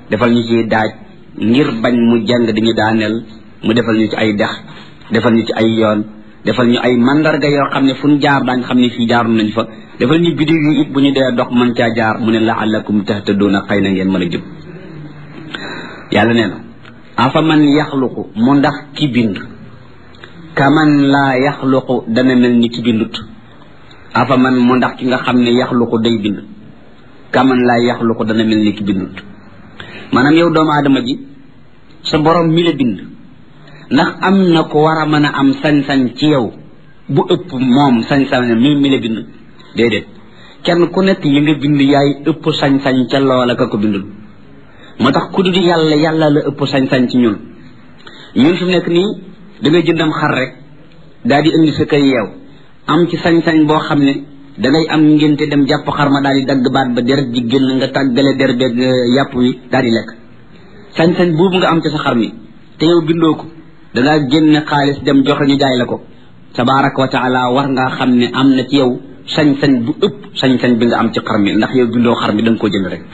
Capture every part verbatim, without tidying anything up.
defal ñu ci daaj ngir bañ mu jàng dañu daaneel mu defal ñu ci ay dex defal ñu ci ay yoon defal ñu ay mandarga yoo xam ne fu ñu jaar daañ xam ne fii jaaru nañ fa defal ñu bidiw yi it bu ñu dee dox mën caa jaar mu ne la'allakum tahtaduuna xëy na ngeen mën a jub yàlla nee na afa man yaxluqu mu ndax ki bind kaman laa yaxluqu dana mel ni ki bindut afa man mu ndax ki nga xam ne yaxluqu day bind kaman laa yaxluqu dana mel ni ki bindut maanaam yow doomu aadama ji sa borom mi la bind ndax am na ko war a mën a am sañ-sañ ci yow bu ëpp moom sañ-sañ mi mi la bind déedéet kenn ku nekk li nga bind yaay ëpp sañ-sañ ca loola ka ko bindul moo tax ku dul yàlla yàlla la ëpp sañ-sañ ci ñun ñun fi nekk nii da ngay jëndam xar rek daal di indi sa kër yeew am ci sañ-sañ boo xam ne dangay am ngénte dem jàpp xar ma daal di dagg baat ba deret ji génn nga tàggale der beeg yàpp wi daal di lekk sañ-sañ boobu nga am ci sa xar mi te yow bindoo ko dangaa génne xaalis dem joxe ñu jaay la ko tabaraka wa taala war ngaa xam ne am na ci yow sañ-sañ bu ëpp sañ-sañ bi nga am ci xar mi ndax yow bindoo xar mi da nga koo jënd rek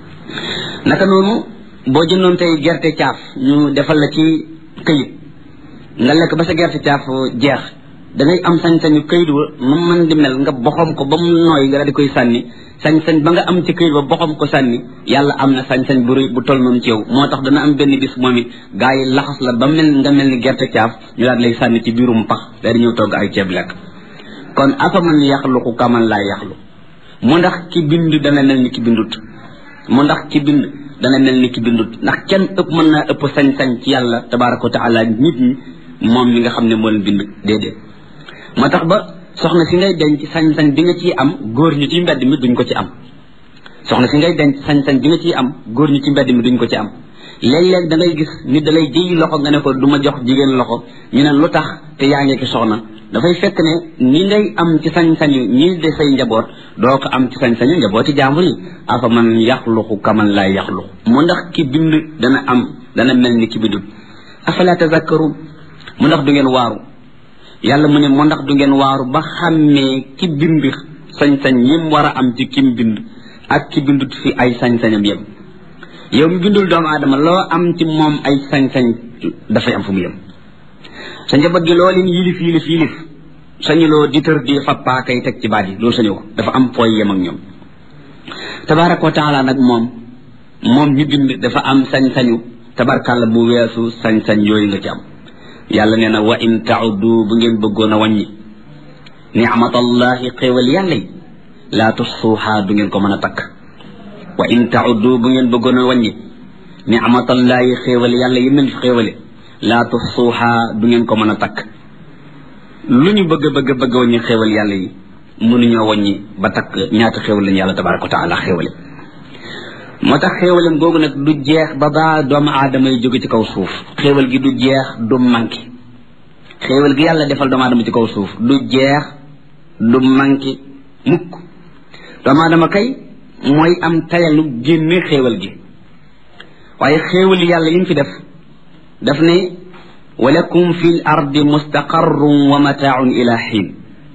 naka noonu boo jëndoon tey gerte caaf ñu defal la ci këyit nga lekk ba sa gerte caaf jeex da ngay am sañ-sañu këyit wa mu mën di mel nga boxom ko ba mu nooy nga daal di koy sànni sañ-sañ ba nga am ci këyit ba boxom ko sànni yàlla am na sañ-sañ bu rëy bu toll noonu ci yow moo tax dana am benn bis moom it gaa yi laxas la ba mel nga mel ni gerte caaf ñu daal lay sànni ci biirum pax daal di ñëw togg ay ceeb lekk kon afa man yaxluqu kaman laa yaxluqu mu ndax ki bind dana mel ni ki bindut mu ndax ki bind dana mel ni ki bindut ndax kenn ëpp mën naa ëpp sañ-sañ ci yàlla tabaraka wa taala nit ñi moom mi nga xam ne moo leen bind déedéet moo tax ba soxna si ngay denc sañ-sañ bi nga ciy am góor ñi ci mbedd mi duñ ko ci am soxna si ngay denc sañ-sañ bi nga ciy am góor ñi ci mbedd mi duñ ko ci am léeg-léeg da ngay gis nit da lay jëyi loxo nga ne ko du ma jox jigéen loxo ñu ne lu tax te yaa ngi ki soxna dafay fekk ne ni ngay am ci sañ-sañu ñi de say njaboot doo ko am ci sañ-sañu njabooti jaambur yi afa man yaxluqu kaman laa yaxluqu mu ndax ki bind dana am dana mel ni ki bindut afala tazakkarun mu ndax du ngeen waaru yàlla mu ne mu ndax du ngeen waaru ba xàmmee ki bind sañ-sañ yim war a am ci kim bind ak ki bindut fi ay sañ-sañam yem yow mi bindul doomu aadama loo am ci moom ay sañ-sañ dafay am fu mu yem sa njaboot gi loo leen yilif yilif yilif sañuloo di tër di fa paakay teg ci baat yi loolu sañu ko dafa am fooy yem ak ñoom tabaraka wa taala nag moom moom mi bind dafa am sañ-sañu tabarkàlla bu weesu sañ-sañ yooyu nga ci am yàlla nee na wa in tauddu bu ngeen bëggoon a wàññi ni'matallahi xéewal yàlla yi laa tuxsuuha du ngeen ko mën a takk wa in tauddu bu ngeen bëggoon a wàññi ni'matallahi xéewal yàlla yi mel xéewale laa tuxsuuha du ngeen ko mën a takk lu ñu bëgg bëgg bëgg wàññi xéewal yàlla yi mënuñoo wàññi ba takk ñaata xéewal lañu yàlla tabaraka wa taala xéewale moo tax xéewalam googu nag du jeex ba baa doomu aadama yi jóge ci kaw suuf xéewal gi du jeex du manqué xéewal gi yàlla defal doomu aadama ci kaw suuf du jeex du manqué mukk doomu aadama kay mooy am tayalu génne xéewal gi waaye xéewal yàlla yi mu fi def daf ne walakum fi l ardi mustaqarrun wa mataaun ila xiin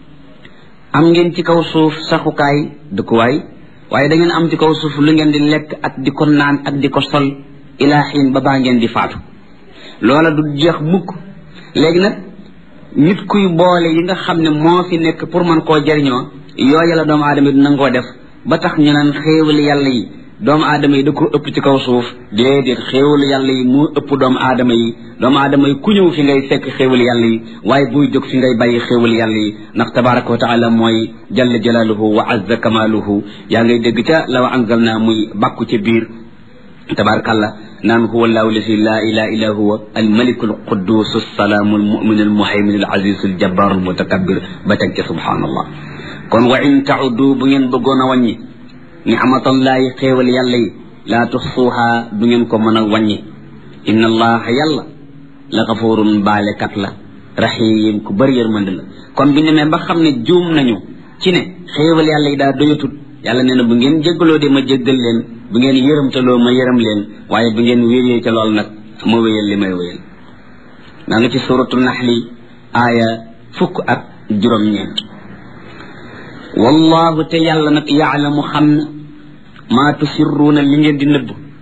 am ngeen ci kaw suuf saxukaay dëkkuwaay waaye da ngeen am ci kaw suuf lu ngeen di lekk ak di ko naan ak di ko sol ilaa xiin ba baa ngeen di faatu loola du jeex mukk léegi nag nit kuy boole yi nga xam ne moo fi nekk pour mën koo jariñoo yooya la doomu aadama yi nangoo def ba tax ñu naan xéewal yàlla yi doomu aadama yi da ko ëpp ci kaw suuf déedéet xéewal yàlla yi moo ëpp doomu aadama yi doomu aadama yi ku ñëw fi ngay fekk xéewal yàlla yi waaye buy jóg fi ngay bàyyi xéewal yàlla yi ndax tabaraka wa taala mooy jalla jalaaluhu wa azza kamaaluhu yaa ngay dégg ca law anzalna muy bàkku ca biir tabarakallah naan huwa allahu lasi la ilaha illa huwa almaliku alquddus assalaamu almumin almuhaymin alaziz aljabbar almutakabbir ba teg ca subhanallah kon wa in taudu bu ngeen bëggoon a wàññi ni'matallahi xéewal yàlla yi laa tuxsuuha du ngeen ko mën a wàññi inna allaha yàlla la gafurun baalekat la rahim ku bëri yërmande la kon bu ñu demee ba xam ne juum nañu ci ne xéewal yàlla yi daa doyatut yàlla nee na bu ngeen jéggaloo de ma jéggal leen bu ngeen yërëmtaloo ma yërëm leen waaye bu ngeen wéyee ca lool nag ma wéyal li may wéyal naa nga ci suratu naxli aaya fukk ak juróom-ñeent wallahu te yàlla nag yaalamu xam na maa tusirruuna li ngeen di nëbb